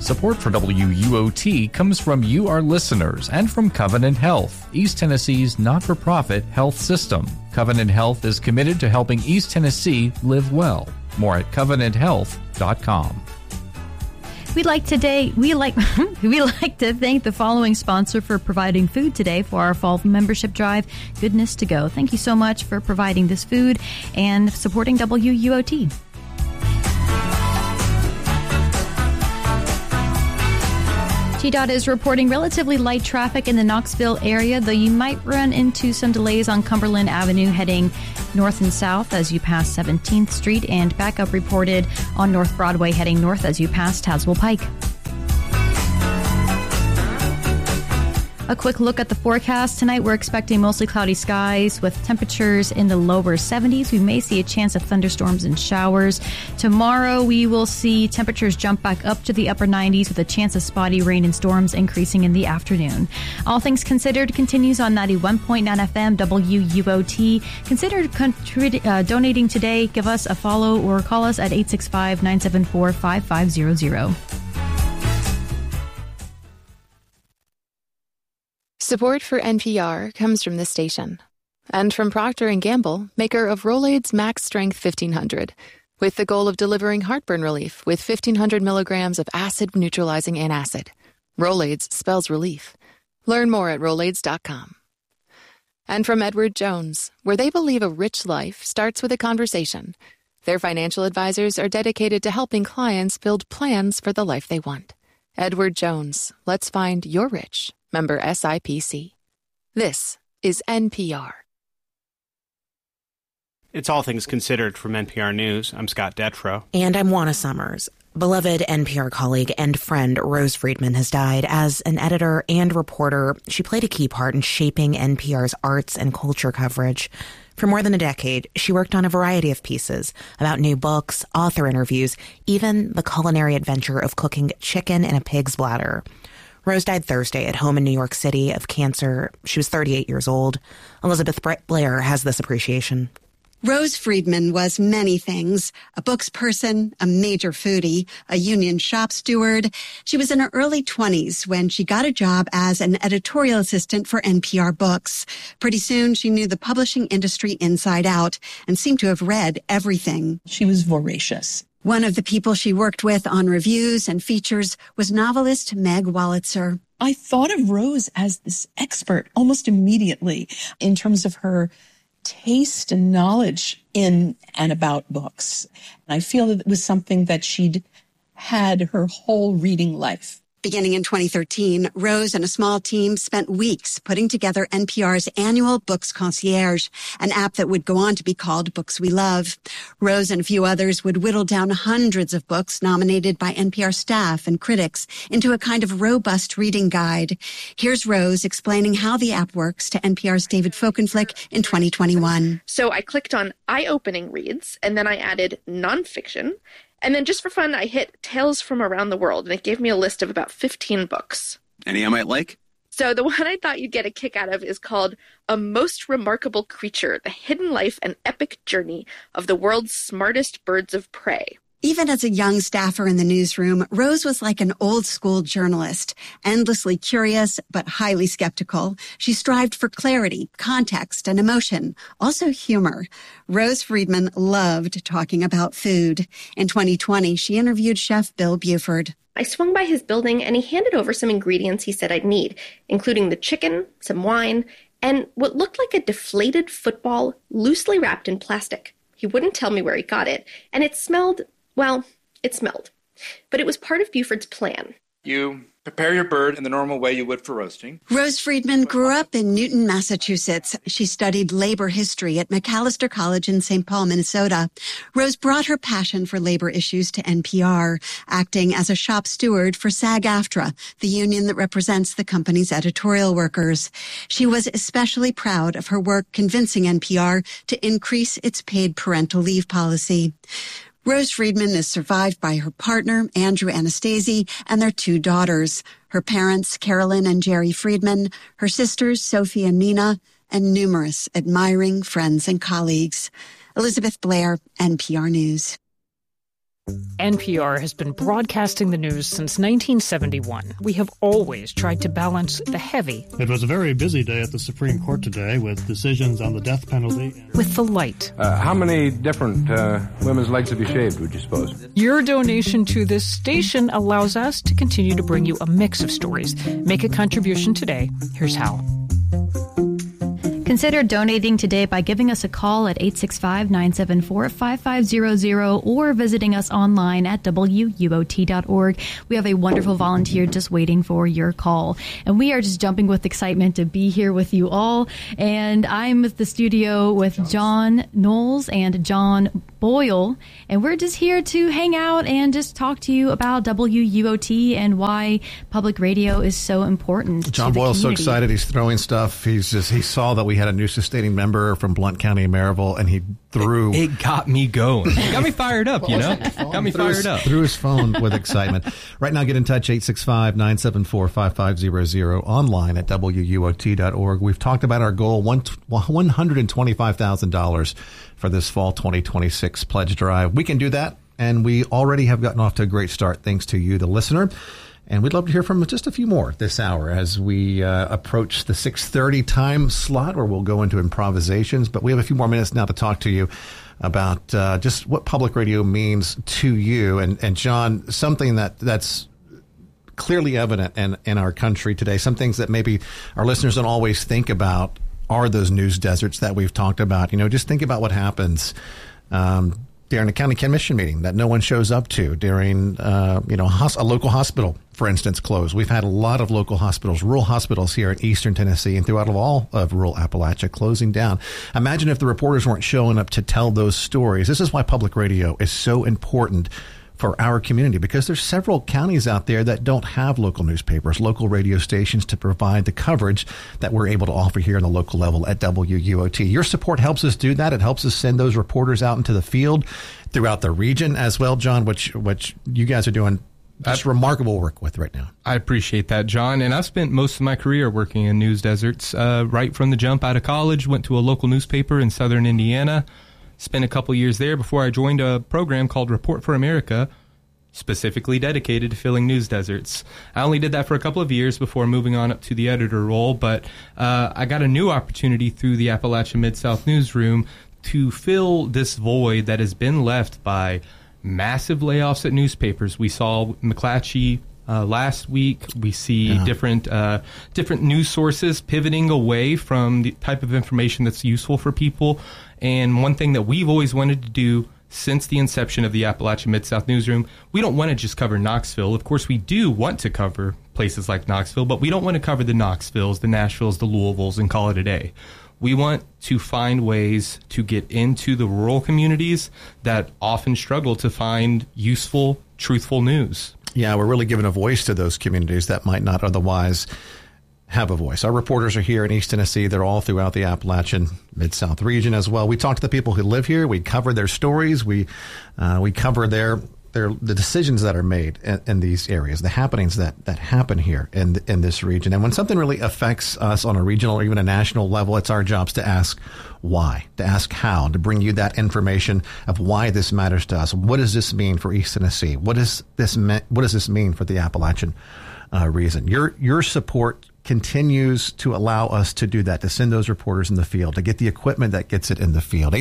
Support for WUOT comes from you, our listeners, and from Covenant Health, East Tennessee's not-for-profit health system. Covenant Health is committed to helping East Tennessee live well. More at covenanthealth.com. We like to thank the following sponsor for providing food today for our fall membership drive, Goodness to Go. Thank you so much for providing this food and supporting WUOT. TDOT is reporting relatively light traffic in the Knoxville area, though you might run into some delays on Cumberland Avenue heading north and south as you pass 17th Street, and backup reported on North Broadway heading north as you pass Tazewell Pike. A quick look at the forecast. Tonight, we're expecting mostly cloudy skies with temperatures in the lower 70s. We may see a chance of thunderstorms and showers. Tomorrow, we will see temperatures jump back up to the upper 90s with a chance of spotty rain and storms increasing in the afternoon. All Things Considered continues on 91.9 FM WUOT. Consider donating today. Give us a follow or call us at 865-974-5500. Support for NPR comes from this station and from Procter & Gamble, maker of Rolaids Max Strength 1500, with the goal of delivering heartburn relief with 1,500 milligrams of acid-neutralizing antacid. Rolaids spells relief. Learn more at Rolaids.com. And from Edward Jones, where they believe a rich life starts with a conversation. Their financial advisors are dedicated to helping clients build plans for the life they want. Edward Jones, let's find your rich. Member SIPC. This is NPR. It's All Things Considered from NPR News. I'm Scott Detrow. And I'm Juana Summers. Beloved NPR colleague and friend Rose Friedman has died. As an editor and reporter, she played a key part in shaping NPR's arts and culture coverage. For more than a decade, she worked on a variety of pieces about new books, author interviews, even the culinary adventure of cooking chicken in a pig's bladder. Rose died Thursday at home in New York City of cancer. She was 38 years old. Elizabeth Blair has this appreciation. Rose Friedman was many things: a books person, a major foodie, a union shop steward. She was in her early 20s when she got a job as an editorial assistant for NPR Books. Pretty soon, she knew the publishing industry inside out and seemed to have read everything. She was voracious. One of the people she worked with on reviews and features was novelist Meg Wolitzer. I thought of Rose as this expert almost immediately in terms of her taste and knowledge in and about books. And I feel that it was something that she'd had her whole reading life. Beginning in 2013, Rose and a small team spent weeks putting together NPR's annual Books Concierge, an app that would go on to be called Books We Love. Rose and a few others would whittle down hundreds of books nominated by NPR staff and critics into a kind of robust reading guide. Here's Rose explaining how the app works to NPR's David Folkenflik in 2021. So I clicked on eye-opening reads, and then I added nonfiction. And then just for fun, I hit Tales from Around the World, and it gave me a list of about 15 books. Any I might like? So the one I thought you'd get a kick out of is called A Most Remarkable Creature, The Hidden Life and Epic Journey of the World's Smartest Birds of Prey. Even as a young staffer in the newsroom, Rose was like an old-school journalist, endlessly curious but highly skeptical. She strived for clarity, context, and emotion, also humor. Rose Friedman loved talking about food. In 2020, she interviewed Chef Bill Buford. I swung by his building, and he handed over some ingredients he said I'd need, including the chicken, some wine, and what looked like a deflated football loosely wrapped in plastic. He wouldn't tell me where he got it, and it smelled... well, it smelled. But it was part of Buford's plan. You prepare your bird in the normal way you would for roasting. Rose Friedman grew up in Newton, Massachusetts. She studied labor history at Macalester College in St. Paul, Minnesota. Rose brought her passion for labor issues to NPR, acting as a shop steward for SAG-AFTRA, the union that represents the company's editorial workers. She was especially proud of her work convincing NPR to increase its paid parental leave policy. Rose Friedman is survived by her partner, Andrew Anastasi, and their two daughters, her parents, Carolyn and Jerry Friedman, her sisters, Sophie and Nina, and numerous admiring friends and colleagues. Elizabeth Blair, NPR News. NPR has been broadcasting the news since 1971. We have always tried to balance the heavy. It was a very busy day at the Supreme Court today with decisions on the death penalty. With the light. How many different women's legs have you shaved, would you suppose? Your donation to this station allows us to continue to bring you a mix of stories. Make a contribution today. Here's how. Consider donating today by giving us a call at 865-974-5500 or visiting us online at WUOT.org. We have a wonderful volunteer just waiting for your call. And we are just jumping with excitement to be here with you all. And I'm at the studio with John Knowles and John Boyle. And we're just here to hang out and just talk to you about WUOT and why public radio is so important. John Boyle's so excited. He's throwing stuff. He saw that we had a new sustaining member from Blount County and Maryville, and he threw. It got me going. It got me fired up, you know? Got me fired up. Threw his phone with excitement. Right now, get in touch, 865-974-5500, online at WUOT.org. We've talked about our goal, $125,000 for this fall 2026 pledge drive. We can do that, and we already have gotten off to a great start thanks to you, the listener. And we'd love to hear from just a few more this hour as we approach the 6:30 time slot where we'll go into improvisations. But we have a few more minutes now to talk to you about just what public radio means to you. And John, something that's clearly evident in our country today, some things that maybe our listeners don't always think about are those news deserts that we've talked about. You know, just think about what happens during a county commission meeting that no one shows up to, during a local hospital, for instance, closed. We've had a lot of local hospitals, rural hospitals here in eastern Tennessee and throughout all of rural Appalachia closing down. Imagine if the reporters weren't showing up to tell those stories. This is why public radio is so important for our community, because there's several counties out there that don't have local newspapers, local radio stations to provide the coverage that we're able to offer here on the local level at WUOT. Your support helps us do that. It helps us send those reporters out into the field throughout the region as well, John, which you guys are doing just remarkable work with right now. I appreciate that, John. And I've spent most of my career working in news deserts. Right from the jump out of college, went to a local newspaper in southern Indiana. Spent a couple years there before I joined a program called Report for America, specifically dedicated to filling news deserts. I only did that for a couple of years before moving on up to the editor role, but I got a new opportunity through the Appalachia Mid-South newsroom to fill this void that has been left by massive layoffs at newspapers. We saw McClatchy last week. We see different news sources pivoting away from the type of information that's useful for people. And one thing that we've always wanted to do since the inception of the Appalachia Mid-South Newsroom, we don't want to just cover Knoxville. Of course, we do want to cover places like Knoxville, but we don't want to cover the Knoxvilles, the Nashvilles, the Louisvilles, and call it a day. We want to find ways to get into the rural communities that often struggle to find useful, truthful news. Yeah, we're really giving a voice to those communities that might not otherwise have a voice. Our reporters are here in East Tennessee. They're all throughout the Appalachian Mid-South region as well. We talk to the people who live here. We cover their stories. We cover the decisions that are made in these areas, the happenings that happen here in this region. And when something really affects us on a regional or even a national level, it's our jobs to ask why, to ask how, to bring you that information of why this matters to us. What does this mean for East Tennessee? What does this mean for the Appalachian region? Your support continues to allow us to do that, to send those reporters in the field, to get the equipment that gets it in the field.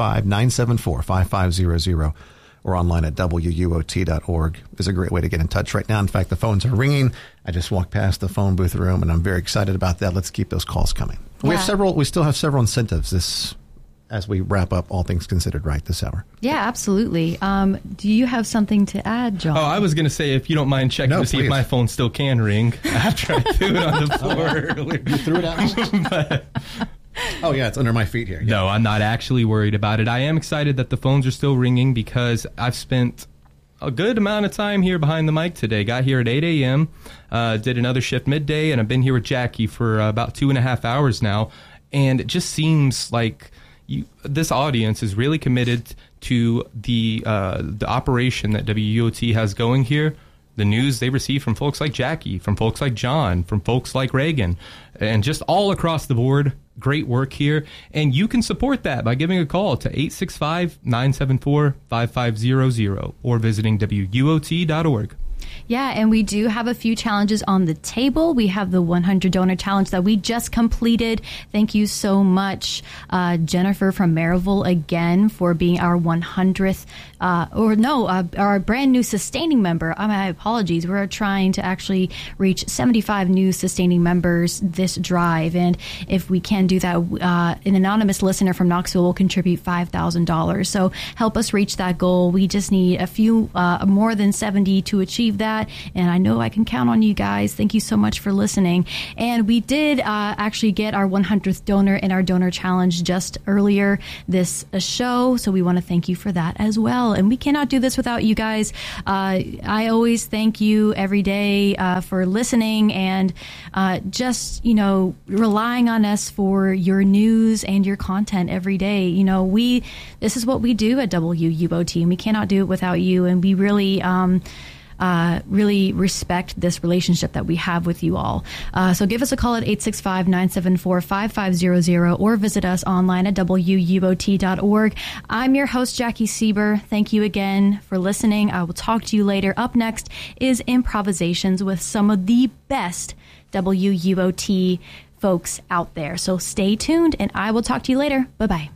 865-974-5500 or online at WUOT.org is a great way to get in touch right now. In fact, the phones are ringing. I just walked past the phone booth room, and I'm very excited about that. Let's keep those calls coming. Yeah. We still have several incentives as we wrap up All Things Considered right this hour. Yeah, absolutely. Do you have something to add, John? Oh, I was going to say, if you don't mind checking to see if my phone still can ring after I threw it on the floor earlier. You threw it out? Oh, yeah, it's under my feet here. Yeah. No, I'm not actually worried about it. I am excited that the phones are still ringing because I've spent a good amount of time here behind the mic today. Got here at 8 a.m., did another shift midday, and I've been here with Jackie for about 2.5 hours now. And it just seems like this audience is really committed to the operation that WUOT has going here. The news they receive from folks like Jackie, from folks like John, from folks like Reagan, and just all across the board. great work here, and you can support that by giving a call to 865-974-5500 or visiting WUOT.org. Yeah, and we do have a few challenges on the table. We have the 100 donor challenge that we just completed. Thank you so much, Jennifer from Maryville, again, for being our 100th, our brand new sustaining member. My apologies. We're trying to actually reach 75 new sustaining members this drive. And if we can do that, an anonymous listener from Knoxville will contribute $5,000. So help us reach that goal. We just need a few, more than 70 to achieve that. And I know I can count on you guys. Thank you so much for listening. And we did actually get our 100th donor in our donor challenge just earlier this show. So we want to thank you for that as well. And we cannot do this without you guys. I always thank you every day for listening and just, relying on us for your news and your content every day. This is what we do at WUOT, and we cannot do it without you. And we really respect this relationship that we have with you all. So give us a call at 865-974-5500 or visit us online at WUOT.org. I'm your host, Jackie Sieber. Thank you again for listening. I will talk to you later. Up next is Improvisations with some of the best WUOT folks out there. So stay tuned, and I will talk to you later. Bye-bye.